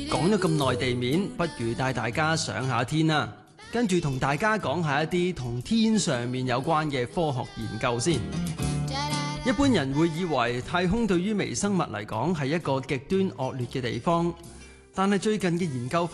講咗咁耐地面，不如帶大家上下天啦。跟住同大家講下一啲同天上面有關嘅科學研究先。一般人會以為太空對於微生物嚟講係一個極端惡劣嘅地方，但係最近嘅研究